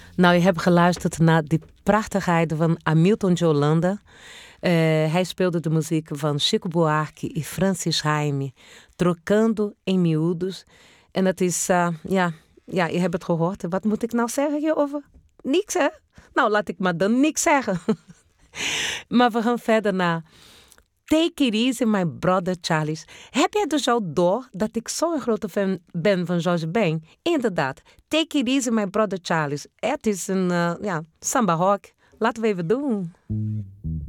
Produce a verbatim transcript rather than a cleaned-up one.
Nou, je hebt geluisterd naar die prachtigheid van Hamilton de Holanda. Uh, hij speelde de muziek van Chico Buarque en Francis Haime, Trocando em Miúdos. En dat is, uh, ja, ja, je hebt het gehoord. Wat moet ik nou zeggen hierover? Niks, hè? Nou, laat ik maar dan niks zeggen. Maar we gaan verder naar Take It Easy, My Brother Charles. Heb jij dus al door dat ik zo'n grote fan ben van Jorge Ben? Inderdaad, Take It Easy, My Brother Charles. Het is een uh, ja, samba rock. Laten we even doen.